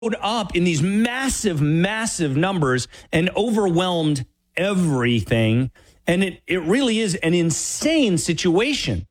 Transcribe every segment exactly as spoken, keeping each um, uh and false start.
up in these massive, massive numbers and overwhelmed everything. And it, it really is an insane situation.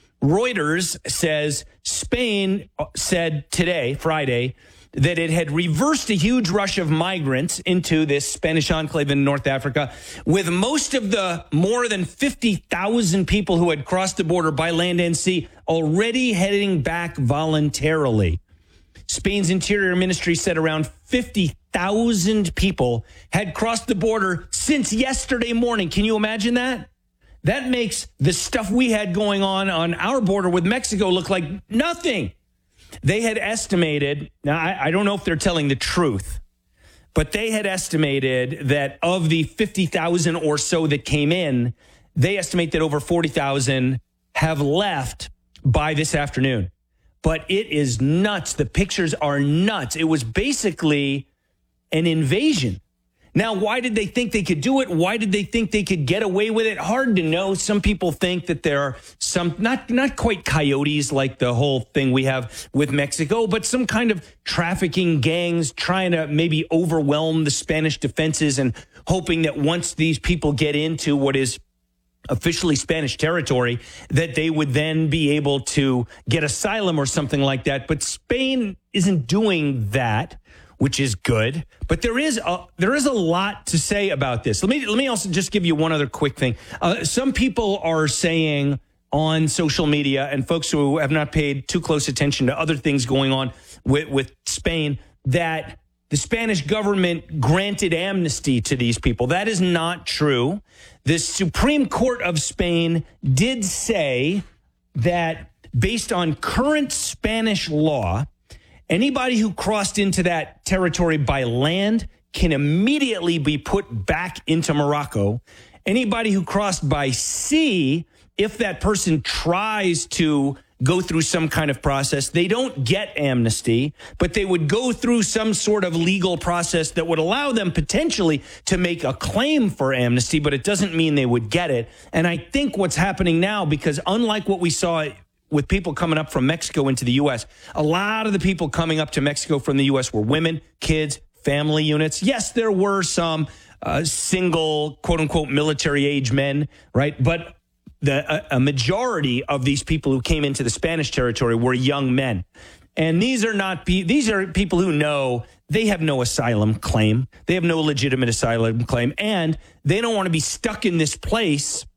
Reuters says Spain said today, Friday, that it had reversed a huge rush of migrants into this Spanish enclave in North Africa, with most of the more than fifty thousand people who had crossed the border by land and sea already heading back voluntarily. Spain's Interior Ministry said around fifty thousand people had crossed the border since yesterday morning. Can you imagine that? That makes the stuff we had going on on our border with Mexico look like nothing. They had estimated, now I, I don't know if they're telling the truth, but they had estimated that of the fifty thousand or so that came in, they estimate that over forty thousand have left by this afternoon. But it is nuts. The pictures are nuts. It was basically an invasion. Now, why did they think they could do it? Why did they think they could get away with it? Hard to know. Some people think that there are some, not, not quite coyotes like the whole thing we have with Mexico, but some kind of trafficking gangs trying to maybe overwhelm the Spanish defenses and hoping that once these people get into what is officially Spanish territory, that they would then be able to get asylum or something like that. But Spain isn't doing that, which is good. But there is a, there is a lot to say about this. Let me let me also just give you one other quick thing. Uh, some people are saying on social media, and folks who have not paid too close attention to other things going on with, with Spain, that the Spanish government granted amnesty to these people. That is not true. The Supreme Court of Spain did say that based on current Spanish law, anybody who crossed into that territory by land can immediately be put back into Morocco. Anybody who crossed by sea, if that person tries to go through some kind of process, they don't get amnesty, but they would go through some sort of legal process that would allow them potentially to make a claim for amnesty, but it doesn't mean they would get it. And I think what's happening now, because unlike what we saw with people coming up from Mexico into the U S, a lot of the people coming up to Mexico from the U S were women, kids, family units. Yes, there were some uh, single, quote unquote, military age men, right? But the a, a majority of these people who came into the Spanish territory were young men. And these are not, these are people who know they have no asylum claim. They have no legitimate asylum claim. And they don't want to be stuck in this place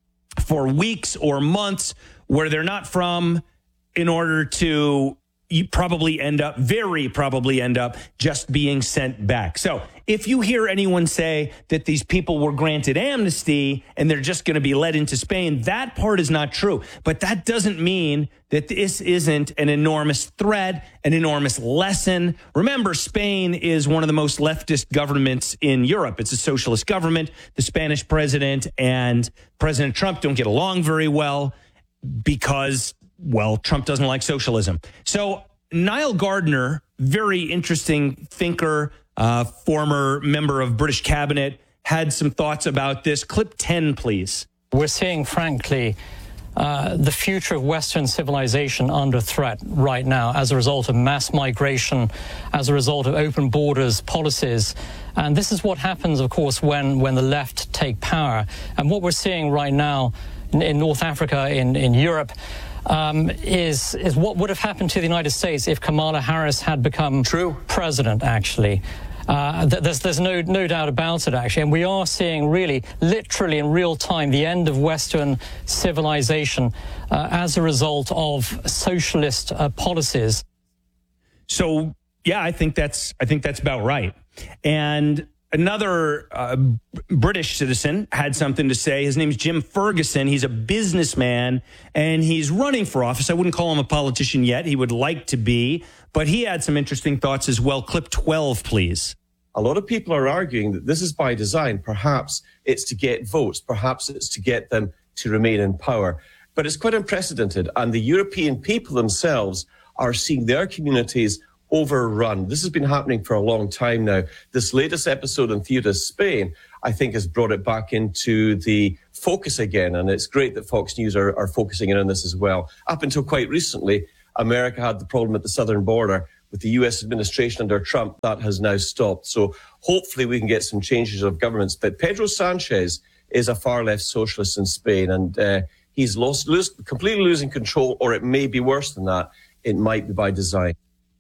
for weeks or months where they're not from, in order to you probably end up, very probably end up just being sent back. So if you hear anyone say that these people were granted amnesty and they're just going to be led into Spain, that part is not true. But that doesn't mean that this isn't an enormous threat, an enormous lesson. Remember, Spain is one of the most leftist governments in Europe. It's a socialist government. The Spanish president and President Trump don't get along very well, because, well, Trump doesn't like socialism. So Niall Gardner, very interesting thinker, uh, former member of British cabinet, had some thoughts about this. Clip ten, please. We're seeing, frankly, uh, the future of Western civilization under threat right now as a result of mass migration, as a result of open borders policies. And this is what happens, of course, when, when the left take power. And what we're seeing right now in North Africa, in, in Europe, um, is is what would have happened to the United States if Kamala Harris had become True. president, actually. Uh, th there's there's no, no doubt about it, actually. And we are seeing really, literally in real time, the end of Western civilization uh, as a result of socialist uh, policies. So, yeah, I think that's I think that's about right. And another uh, British citizen had something to say. His name's Jim Ferguson. He's a businessman, and he's running for office. I wouldn't call him a politician yet. He would like to be, but he had some interesting thoughts as well. Clip twelve, please. A lot of people are arguing that this is by design. Perhaps it's to get votes. Perhaps it's to get them to remain in power. But it's quite unprecedented, and the European people themselves are seeing their communities overrun. This has been happening for a long time now. This latest episode in Ceuta, Spain, I think has brought it back into the focus again. And it's great that Fox News are, are focusing in on this as well. Up until quite recently, America had the problem at the southern border, with the U S administration under Trump, that has now stopped. So hopefully we can get some changes of governments. But Pedro Sanchez is a far-left socialist in Spain, and uh, he's lost, lose, completely losing control, or it may be worse than that. It might be by design.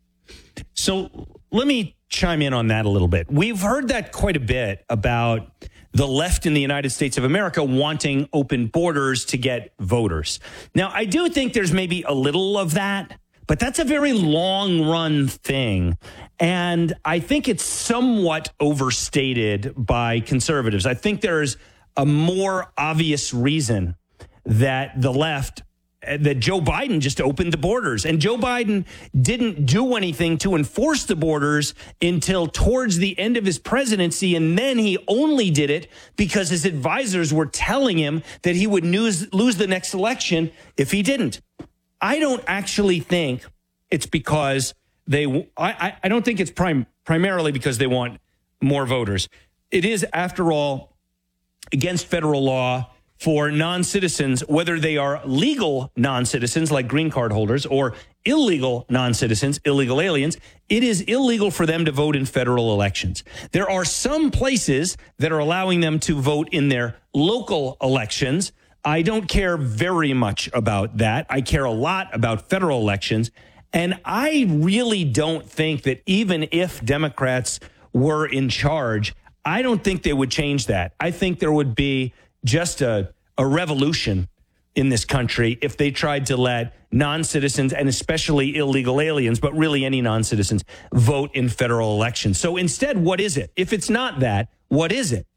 So let me chime in on that a little bit. We've heard that quite a bit about the left in the United States of America wanting open borders to get voters. Now, I do think there's maybe a little of that, but that's a very long run thing. And I think it's somewhat overstated by conservatives. I think there's a more obvious reason that the left, that Joe Biden just opened the borders. And Joe Biden didn't do anything to enforce the borders until towards the end of his presidency. And then he only did it because his advisors were telling him that he would lose, lose the next election if he didn't. I don't actually think it's because they, I, I don't think it's prim, primarily because they want more voters. It is, after all, against federal law for non-citizens, whether they are legal non-citizens like green card holders or illegal non-citizens, illegal aliens, it is illegal for them to vote in federal elections. There are some places that are allowing them to vote in their local elections. I don't care very much about that. I care a lot about federal elections. And I really don't think that even if Democrats were in charge, I don't think they would change that. I think there would be just a, a revolution in this country if they tried to let non-citizens and especially illegal aliens, but really any non-citizens, vote in federal elections. So instead, what is it? If it's not that, what is it?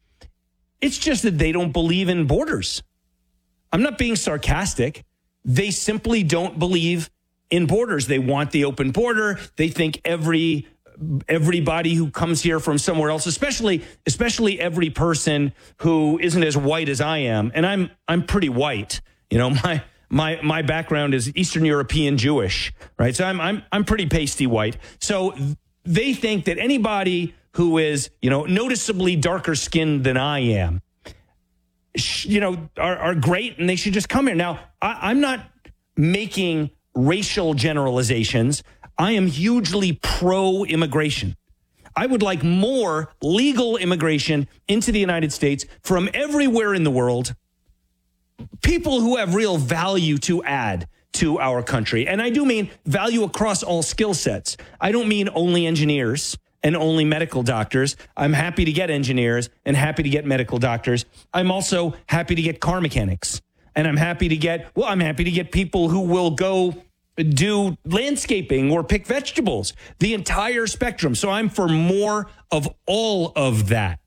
It's just that they don't believe in borders. I'm not being sarcastic. They simply don't believe in borders. They want the open border. They think every everybody who comes here from somewhere else, especially especially every person who isn't as white as I am, and I'm I'm pretty white. You know, my my my background is Eastern European Jewish, right? So I'm I'm I'm pretty pasty white. So they think that anybody who is, you know, noticeably darker skinned than I am, you know, are, are great, and they should just come here. Now, I, I'm not making racial generalizations. I am hugely pro-immigration. I would like more legal immigration into the United States from everywhere in the world, people who have real value to add to our country. And I do mean value across all skill sets. I don't mean only engineers and only medical doctors. I'm happy to get engineers and happy to get medical doctors. I'm also happy to get car mechanics. And I'm happy to get, well, I'm happy to get people who will go do landscaping or pick vegetables, the entire spectrum. So I'm for more of all of that.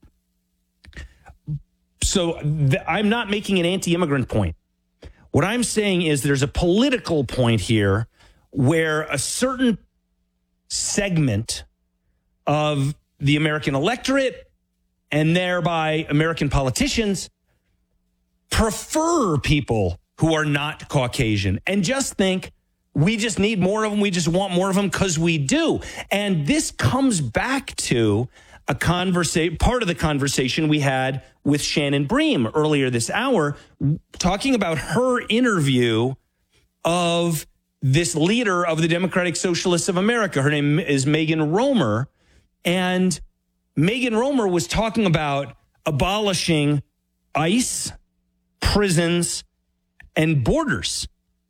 So th- I'm not making an anti-immigrant point. What I'm saying is there's a political point here where a certain segment of the American electorate and thereby American politicians prefer people who are not Caucasian and just think, we just need more of them. We just want more of them because we do. And this comes back to a conversation, part of the conversation we had with Shannon Bream earlier this hour, talking about her interview of this leader of the Democratic Socialists of America. Her name is Megan Romer. And Megan Romer was talking about abolishing ICE, prisons, and borders.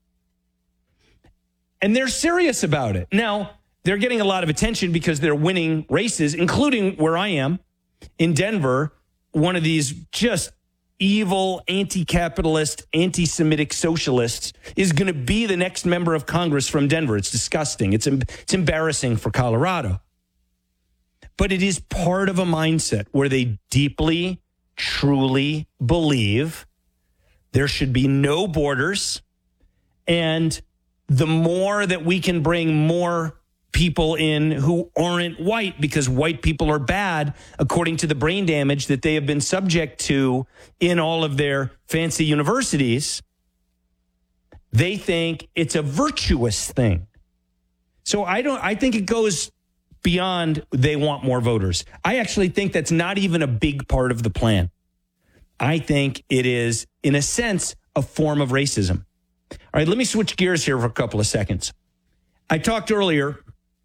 And they're serious about it. Now, they're getting a lot of attention because they're winning races, including where I am in Denver, one of these just evil, anti-capitalist, anti-Semitic socialists is going to be the next member of Congress from Denver. It's disgusting. It's, it's embarrassing for Colorado. But it is part of a mindset where they deeply, truly believe there should be no borders, and the more that we can bring more people in who aren't white, because white people are bad, according to the brain damage that they have been subject to in all of their fancy universities, they think it's a virtuous thing. So I don't, I think it goes beyond they want more voters. I actually think that's not even a big part of the plan. I think it is, in a sense, a form of racism. All right, let me switch gears here for a couple of seconds. I talked earlier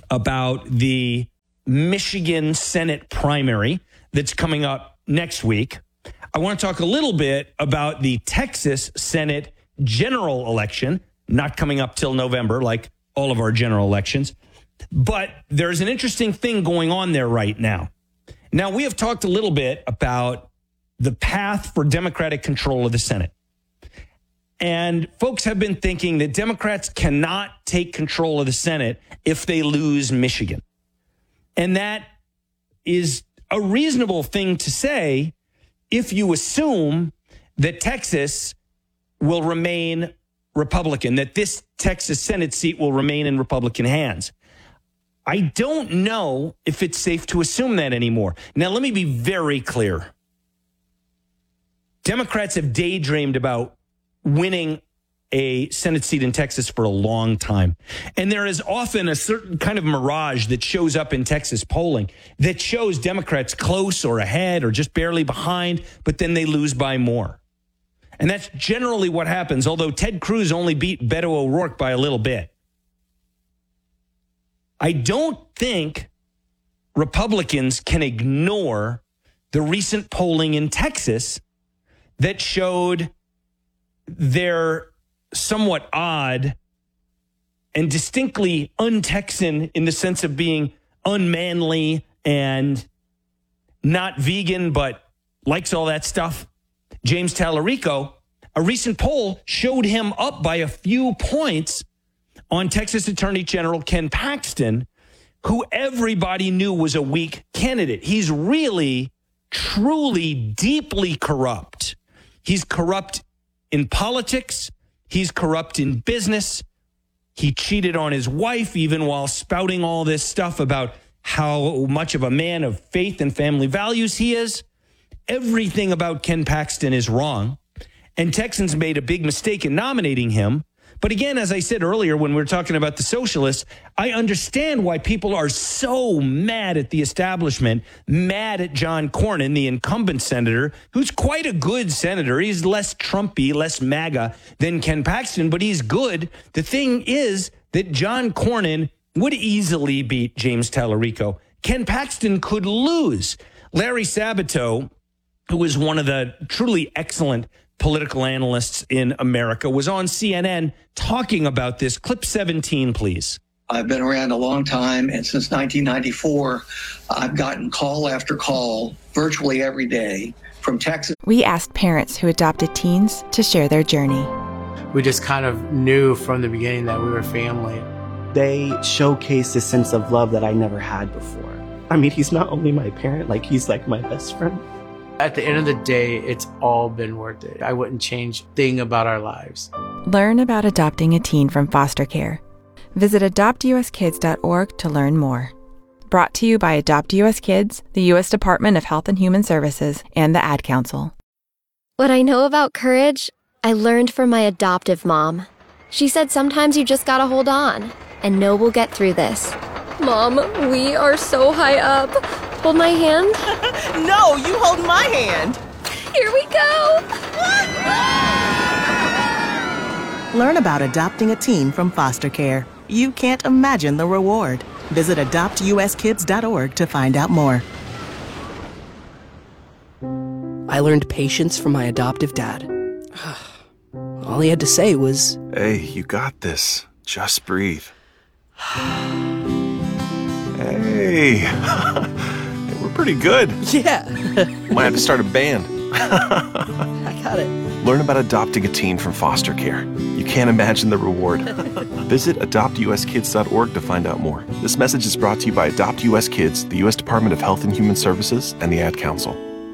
about the Michigan Senate primary that's coming up next week. I want to talk a little bit about the Texas Senate general election, not coming up till November like all of our general elections. But there's an interesting thing going on there right now. Now, we have talked a little bit about the path for Democratic control of the Senate. And folks have been thinking that Democrats cannot take control of the Senate if they lose Michigan. And that is a reasonable thing to say if you assume that Texas will remain Republican, that this Texas Senate seat will remain in Republican hands. I don't know if it's safe to assume that anymore. Now, let me be very clear. Democrats have daydreamed about winning a Senate seat in Texas for a long time. And there is often a certain kind of mirage that shows up in Texas polling that shows Democrats close or ahead or just barely behind, but then they lose by more. And that's generally what happens, although Ted Cruz only beat Beto O'Rourke by a little bit. I don't think Republicans can ignore the recent polling in Texas that showed their somewhat odd and distinctly un-Texan in the sense of being unmanly and not vegan, but likes all that stuff, James Tallarico. A recent poll showed him up by a few points on Texas Attorney General Ken Paxton, who everybody knew was a weak candidate. He's really, truly, deeply corrupt. He's corrupt in politics. He's corrupt in business. He cheated on his wife, even while spouting all this stuff about how much of a man of faith and family values he is. Everything about Ken Paxton is wrong. And Texans made a big mistake in nominating him. But again, as I said earlier, when we were talking about the socialists, I understand why people are so mad at the establishment, mad at John Cornyn, the incumbent senator, who's quite a good senator. He's less Trumpy, less MAGA than Ken Paxton, but he's good. The thing is that John Cornyn would easily beat James Tallarico. Ken Paxton could lose. Larry Sabato, who is one of the truly excellent political analysts in America, was on C N N talking about this. Clip seventeen, please. I've been around a long time, and since nineteen ninety-four, I've gotten call after call virtually every day from Texas. We asked parents who adopted teens to share their journey. We just kind of knew from the beginning that we were family. They showcase a sense of love that I never had before. I mean, he's not only my parent, like he's like my best friend. At the end of the day, it's all been worth it. I wouldn't change a thing about our lives. Learn about adopting a teen from foster care. Visit adopt u s kids dot org to learn more. Brought to you by Adopt U S Kids, the U S Department of Health and Human Services, and the Ad Council. What I know about courage, I learned from my adoptive mom. She said sometimes you just gotta hold on and know we'll get through this. Mom, we are so high up. Hold my hand. No, you hold my hand. Here we go. Learn about adopting a teen from foster care. You can't imagine the reward. Visit adopt u s kids dot org to find out more. I learned patience from my adoptive dad. All he had to say was, "Hey, you got this. Just breathe." Hey. We're pretty good. Yeah. Might have to start a band. I got it. Learn about adopting a teen from foster care. You can't imagine the reward. Visit adopt u s kids dot org to find out more. This message is brought to you by Adopt U S Kids, the U S Department of Health and Human Services, and the Ad Council.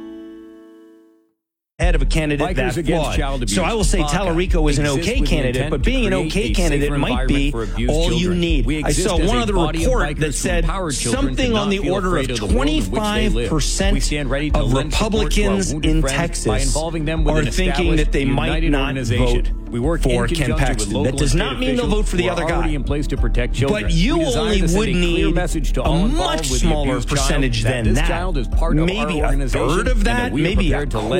Head of a candidate that flawed. So I will say Tallarico is an okay candidate, but being an okay candidate might be all you need. I saw one other report that said something on the order of twenty-five percent of Republicans in Texas are thinking that they might not vote for Ken Paxton. That does not mean they'll vote for the other guy. But you only would need a much smaller percentage than that. Maybe a third of that, maybe a quarter of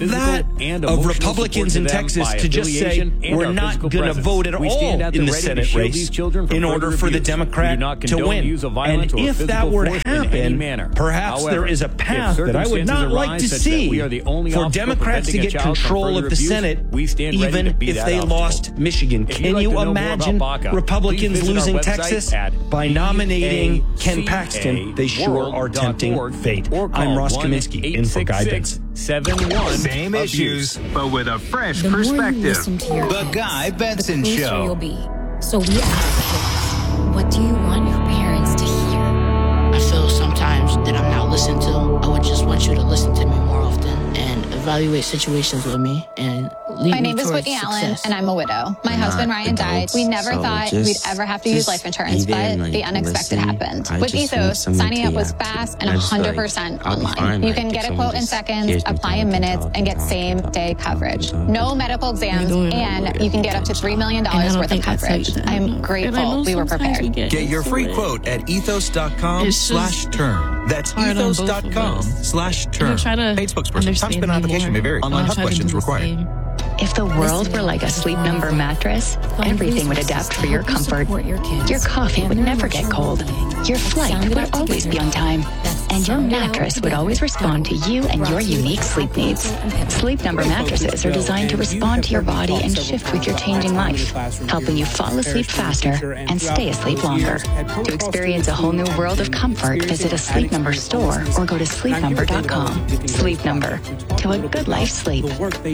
that of Republicans in Texas to just say, we're not going to vote at all in the Senate race in order for the Democrat to win. And if that were to happen, perhaps there is a path that I would not like to see for Democrats to get control of the Senate, even if they lost Michigan. Can you imagine Republicans losing Texas by nominating Ken Paxton? They sure are tempting fate. I'm Ross Kaminsky, in for Guy Benson. seven one Same issues, but with a fresh perspective. The Guy Benson Show. You'll be. So we ask kids, what do you want your parents to hear? I feel sometimes that I'm not listened to. I would just want you to listen to me more often and evaluate situations with me and lead My name me is towards Whitney Allen, success. and I'm a widow. My husband Ryan died. We never so thought just- we'd ever have to use just life insurance, be there but and, like, the unexpected listen. happened. I With just want Ethos, someone signing to up was yap. fast and I just, like, one hundred percent I'll be online. fine, You like, can if get a someone quote in just seconds, hears me apply in talk, minutes, talk, and get talk, same-day coverage. talk. No medical exams, and you can get up to three million dollars worth of coverage. I'm grateful we were prepared. Get your free quote at ethos.com slash term. That's hard on both of ethos.com us. slash I'm term. gonna try to Paid spokesperson. Time spent on understand application me may vary. more. Online I'll health try to questions do the required. same. If the world were like a Sleep Number mattress, everything would adapt for your comfort. Your coffee would never get cold. Your flight would always be on time. And your mattress would always respond to you and your unique sleep needs. Sleep Number mattresses are designed to respond to your body and shift with your changing life, helping you fall asleep faster and stay asleep longer. To experience a whole new world of comfort, visit a Sleep Number store or go to sleep number dot com. Sleep Number. To a good life sleep.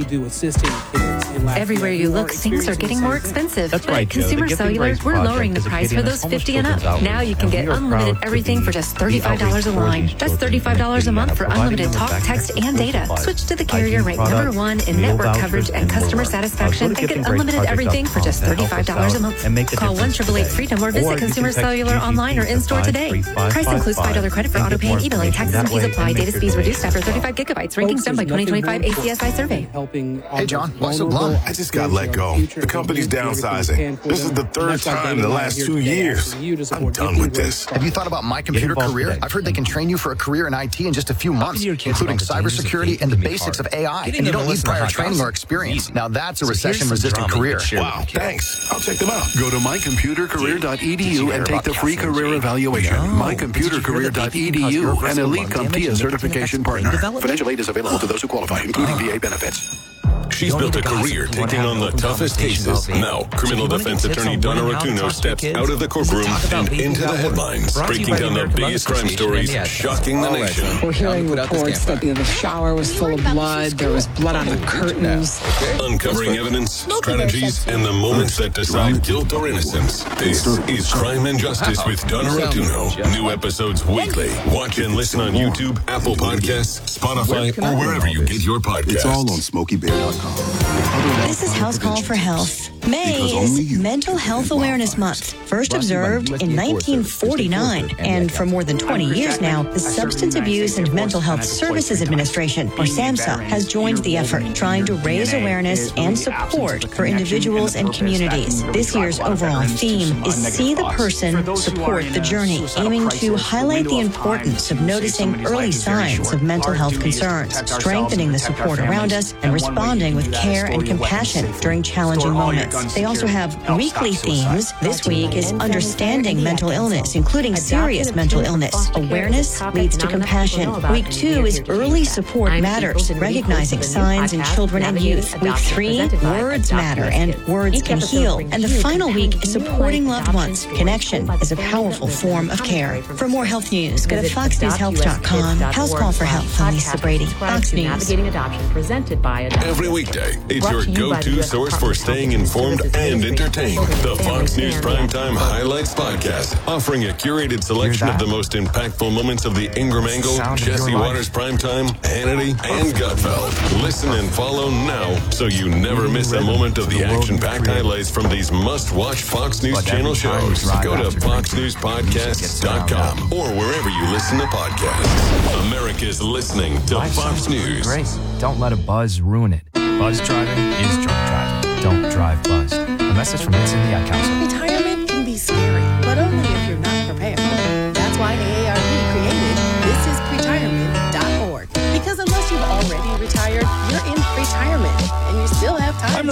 Everywhere you look, things are getting more expensive. That's but right, at Joe. The Consumer Giving Cellular, Grace we're Project lowering the is a price for Canadian those homeless fifty and children's up. outreach, Now you can and get we are unlimited proud to everything be for just the thirty-five dollars a outreach for line. these That's children thirty-five dollars a in month for Indiana, unlimited providing talk, them with text, and vaccines, data. supplies, Switch to the hygiene carrier ranked number products, one in meal network vouchers, coverage and and customer more. satisfaction Uh, go to and get giving grace unlimited project everything for dot com just to help thirty-five us dollars a out month. and make a Call one difference eight eight eight today. Freedom or Or visit you can Consumer text Cellular G G P online or in store to today. five three five Price five includes five dollars credit for and auto get pay more and e-billing. information Taxes and that fees way apply. and Data make speeds your reduced day. after thirty-five gigabytes. Ranking stem by twenty twenty-five A C S I survey. Hey, John, why so glum? I just got let go. The company's downsizing. This is the third time in the last two years. I'm done with this. Have you thought about My Computer Career? I've heard they can train you for a career in I T in just a few months, including cybersecurity and the basics of A I. And you don't need prior training or experience. Now that's a recession-resistant career. Wow, thanks. I'll check them out. Go to my computer career dot e d u and take the free career evaluation. my computer career dot e d u, an elite CompTIA certification partner. Financial aid is available to those who qualify, including V A benefits. She's built a career taking on the toughest cases. Now, criminal defense attorney Donna Ratuno steps out of the courtroom and into the headlines, breaking down the biggest crime stories, shocking the nation. We're hearing reports that the shower was full of blood, there was blood on the curtains. Uncovering evidence, strategies, and the moments that decide guilt or innocence. This is Crime and Justice with Donna Ratuno. New episodes weekly. Watch and listen on YouTube, Apple Podcasts, Spotify, or wherever you get your podcasts. It's all on smokey bear dot com. This is House Call for Health. May is Mental Health Awareness Month, first observed in nineteen forty-nine. And for more than twenty years now, the Substance Abuse and Mental Health Services Administration, or SAMHSA, has joined the effort, trying to raise awareness and support for individuals and communities. This year's overall theme is See the Person, Support the Journey, aiming to highlight the importance of noticing early signs of mental health concerns, strengthening the support around us, and responding with care and compassion during challenging moments. They also have weekly themes. This week is Understanding Mental Illness, including serious mental illness. Awareness leads to compassion. Week two is Early Support Matters, recognizing signs in children and youth. Week three, Words Matter and Words Can Heal. And the final week is Supporting Loved Ones. Connection is a powerful form of care. For more health news, go to fox news health dot com. House Call for Health. I'm Lisa Brady. Fox News. Navigating Adoption, presented by Every weekday, it's your go-to source for staying informed and entertained. The Fox News Primetime Highlights Podcast, offering a curated selection of the most impactful moments of the Ingram Angle, Jesse Waters Primetime, Hannity, and Gutfeld. Listen and follow now so you never miss a moment of the action-packed highlights from these must-watch Fox News Channel shows. Go to fox news podcasts dot com or wherever you listen to podcasts. America's listening to Fox News. Grace, don't let a buzz ruin it. Buzz driving is drunk driving. Don't drive buzzed. A message from Vincent the Ad Council. Retirement can be scary, but only if you're not prepared. That's why A A R P created this is retirement dot org. Because unless you've already retired, you're in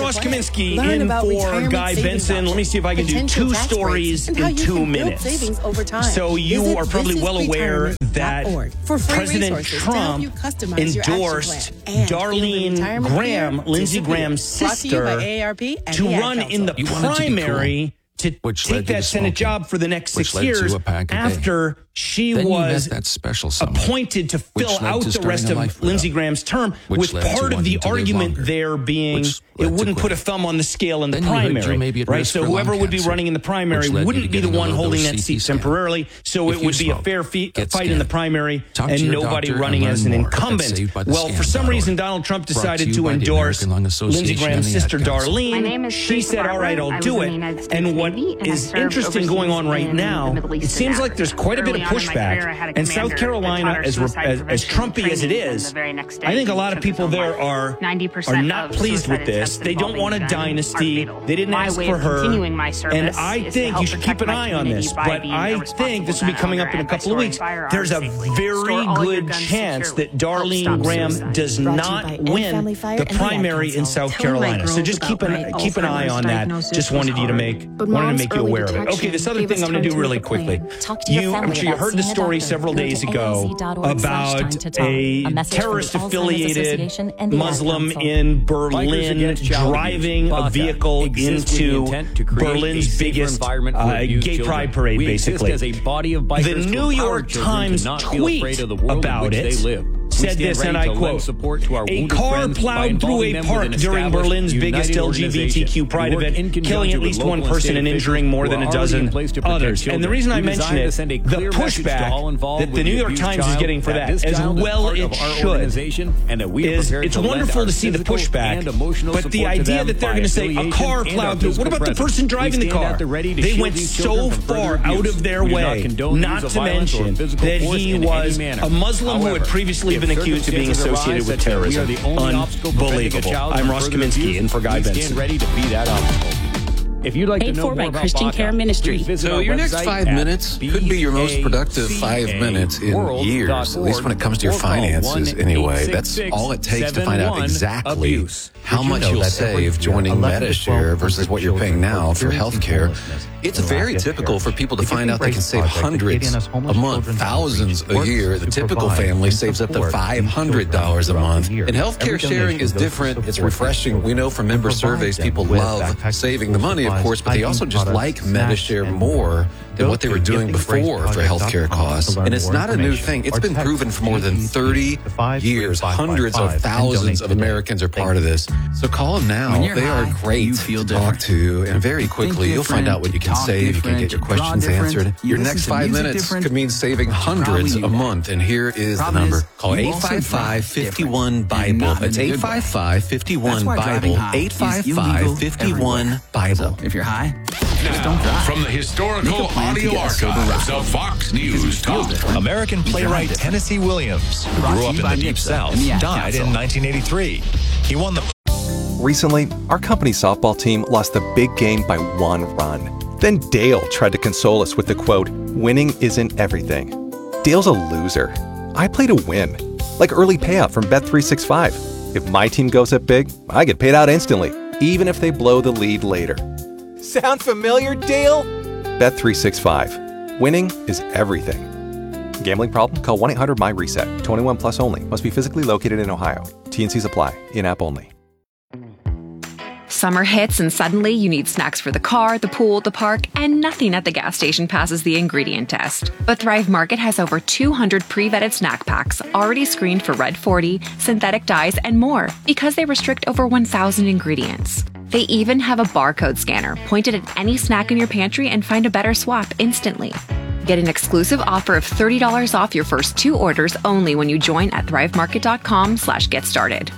Ross Kaminsky in for Guy Benson. Let me see if I can do two stories in two minutes. So you are probably well aware that President Trump endorsed Darlene Graham, Lindsey Graham's sister, to run in the primary to Which take that Senate job for the next six years after she Then was that special summit, appointed to fill out the rest of Lindsey Graham's term, with part of the argument there being it wouldn't put a thumb on the scale in the primary, right? So whoever would be running in the primary wouldn't be the one holding that seat temporarily, so it would be a fair fight in the primary and nobody running as an incumbent. Well, for some reason, Donald Trump decided to endorse Lindsey Graham's sister, Darlene. She said, all right, I'll do it. And what is interesting going on right now, it seems like there's quite a bit of pushback. And South Carolina, as, as, as Trumpy as it is, I think a lot of people there are, are not pleased with this. They don't want a dynasty. They didn't ask for her. And I think you should keep an eye on this. But I think this will be coming up in a couple of weeks. There's a very good chance that Darlene Graham does not win the primary in South Carolina. So just keep an keep an eye on that. Just wanted you to make wanted to make you aware of it. Okay, this other thing I'm going to do really quickly. You, I'm sure you heard the story several days ago about a terrorist-affiliated Muslim in Berlin driving a vehicle into Berlin's biggest uh, gay pride parade, basically. The New York Times tweet about it said this, and I quote, "A car plowed through a park during Berlin's biggest L G B T Q pride event, killing at least one person and injuring more than a dozen others." And the reason I mention it, the pushback that the New York Times is getting for that, as well it should, is it's wonderful to see the pushback, but the idea that they're going to say a car plowed through, what about the person driving the car? They went so far out of their way, not to mention that he was a Muslim who had previously been accused of being associated with terrorism. Unbelievable. I'm Ross Kaminsky in for Guy Benson. If you'd like Paid to know for more by about Christian Care Baca, Ministry. So your next five minutes could be your most productive five minutes in years, at least when it comes to your finances anyway. That's all it takes to find out exactly how much you'll save joining MediShare versus what you're paying now for health care. It's very typical for people to find out they can save hundreds a month, thousands a year. The typical family saves up to five hundred dollars a month. And healthcare sharing is different. It's refreshing. We know from member surveys people love saving the money, of course, but they also just like MediShare more than what they were doing before for healthcare costs. And it's not a new thing. It's been proven for more than thirty years. Hundreds of thousands of Americans are part of this. So call them now. They are great to talk to, and very quickly you'll find out what you can save. You can get your questions answered. Your next five minutes could mean saving hundreds a month, and here is the number. Call eight five five, five one, Bible. That's eight five five, five one, Bible. eight five five, five one, Bible. If you're high, just don't drive. From the historical audio archives of Fox News Talk. American playwright Tennessee Williams, who grew up in the Deep South, died in nineteen eighty-three. He won the... Recently, our company softball team lost the big game by one run. Then Dale tried to console us with the quote, "Winning isn't everything." Dale's a loser. I play to win. Like early payout from Bet three sixty-five. If my team goes up big, I get paid out instantly, even if they blow the lead later. Sound familiar, Dale? Bet three sixty-five. Winning is everything. Gambling problem? Call one eight hundred M Y reset. twenty-one plus only. Must be physically located in Ohio. T and Cs apply. In-app only. Summer hits and suddenly you need snacks for the car, the pool, the park, and nothing at the gas station passes the ingredient test. But Thrive Market has over two hundred pre-vetted snack packs already screened for Red forty, synthetic dyes, and more because they restrict over one thousand ingredients. They even have a barcode scanner pointed at any snack in your pantry and find a better swap instantly. Get an exclusive offer of thirty dollars off your first two orders only when you join at thrivemarket.com slash get started.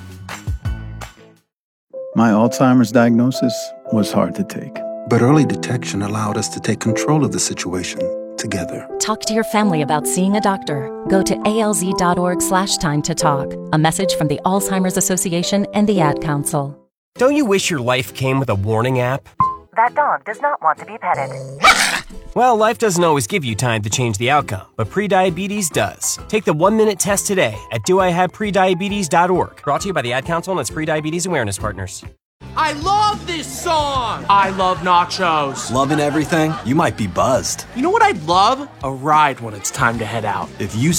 My Alzheimer's diagnosis was hard to take. But early detection allowed us to take control of the situation together. Talk to your family about seeing a doctor. Go to alz.org slash time to talk. A message from the Alzheimer's Association and the Ad Council. Don't you wish your life came with a warning app? That dog does not want to be petted. Well, life doesn't always give you time to change the outcome, but prediabetes does. Take the one-minute test today at do I have prediabetes dot org. Brought to you by the Ad Council and its Prediabetes Awareness Partners. I love this song! I love nachos. Loving everything? You might be buzzed. You know what I'd love? A ride when it's time to head out. If you